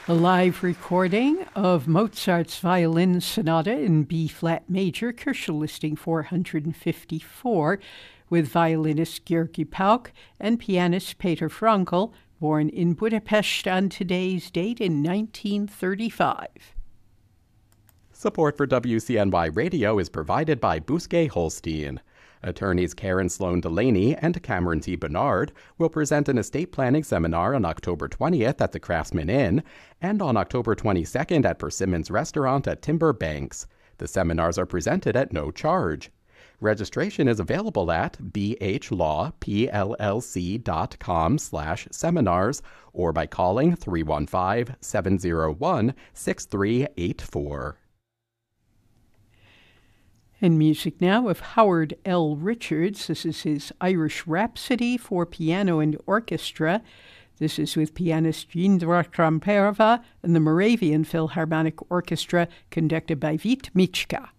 A live recording of Mozart's Violin Sonata in B-flat major, Kircher listing 454, with violinist György Pauk and pianist Peter Frankl, born in Budapest on today's date in 1935. Support for WCNY Radio is provided by Bousquet Holstein. Attorneys Karen Sloan Delaney and Cameron T. Bernard will present an estate planning seminar on October 20th at the Craftsman Inn and on October 22nd at Persimmons Restaurant at Timber Banks. The seminars are presented at no charge. Registration is available at bhlawpllc.com/seminars or by calling 315-701-6384. And music now of Howard L. Richards. This is his Irish Rhapsody for piano and orchestra. This is with pianist Jindra Kramperva and the Moravian Philharmonic Orchestra, conducted by Vít Michka.